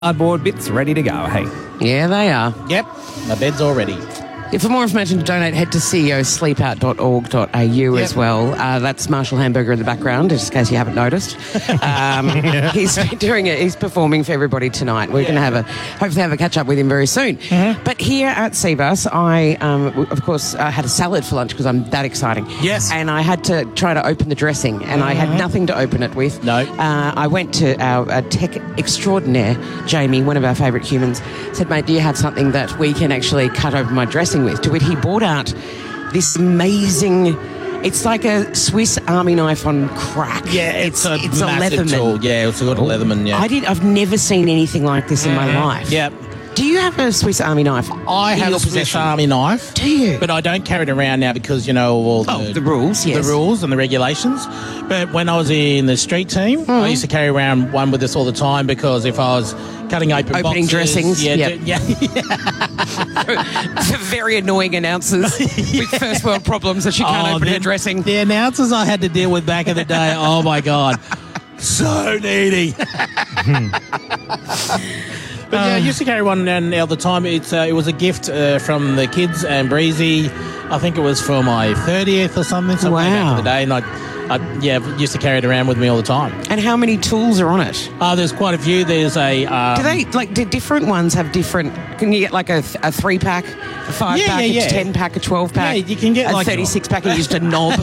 Cardboard bits ready to go, hey. Yeah, they are. Yep, my bed's all ready. For more information to donate, head to ceosleepout.org.au as well. That's Marshall Hamburger in the background, just in case you haven't noticed. He's doing it. He's performing for everybody tonight. We're going to hopefully have a catch up with him very soon. Mm-hmm. But here at Seabus, I, of course, had a salad for lunch because I'm that exciting. Yes. And I had to try to open the dressing, and I had nothing to open it with. No. I went to our tech extraordinaire, Jamie, one of our favourite humans, said, mate, do you have something that we can actually cut open my dressing with? To which he brought out this amazing, it's like a Swiss Army knife on crack. Yeah, it's a Leatherman tool. Yeah, it's got a Leatherman, yeah. I've never seen anything like this in my life. Yep. Do you have a Swiss Army knife? I have a Swiss Army knife. Do you? But I don't carry it around now because, you know, all the rules, yes. The rules and the regulations. But when I was in the street team, I used to carry around one with us all the time because if I was cutting opening boxes, dressings. Yeah. For very annoying announcers with first world problems that she can't open her dressing. The announcers I had to deal with back in the day, oh my God. So needy. But yeah, I used to carry one around all the time. It was a gift from the kids and Breezy. I think it was for my 30th or something back in the day. And I used to carry it around with me all the time. And how many tools are on it? There's quite a few. There's a... do different ones have different... Can you get like a 3-pack, a 5-pack, a 10-pack, a 12-pack? Yeah, you can get a 36-pack and just a knob?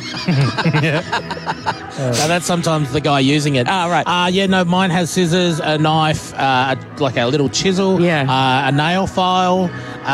Now that's sometimes the guy using it. Right. Mine has scissors, a knife, like a little chisel, a nail file,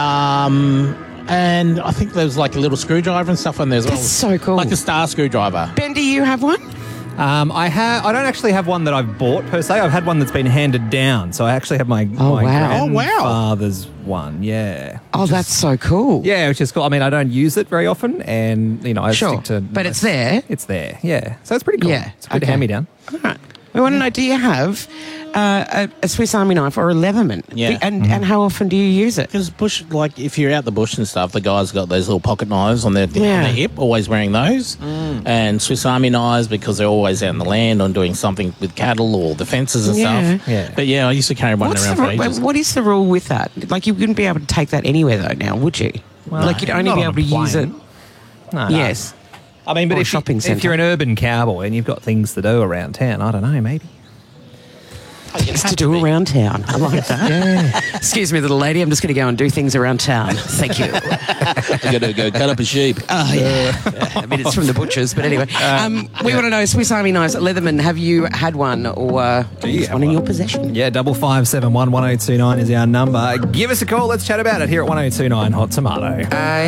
and I think there's like a little screwdriver and stuff on there as well. That's so cool. Like a star screwdriver. Ben, do you have one? I don't actually have one that I've bought per se. I've had one that's been handed down. So I actually have my grandfather's one. Yeah. Oh, that's so cool. Yeah, which is cool. I mean, I don't use it very often, and I stick to. But it's there. It's there. Yeah. So it's pretty cool. Yeah. It's a good hand me down. All right. We want to know: do you have a Swiss Army knife or a Leatherman? Yeah. And how often do you use it? Because if you're out the bush and stuff, the guys got those little pocket knives on their hip, always wearing those. And Swiss Army knives because they're always out in the land on doing something with cattle or the fences and stuff. Yeah. But I used to carry one around for ages. What is the rule with that? Like, you wouldn't be able to take that anywhere though now, would you? Well, you'd only be able to use it. No. Yes. I mean, but if you're an urban cowboy and you've got things to do around town, I don't know, maybe. Things to do around town. I like that. Yeah. Excuse me, little lady. I'm just going to go and do things around town. Thank you. I'm going to go cut up a sheep. Oh, yeah. I mean, it's from the butchers, but anyway. We want to know, Swiss Army knives, Leatherman, have you had one or one in your possession? Yeah, 5571 1029 is our number. Give us a call. Let's chat about it here at 1029 Hot Tomato.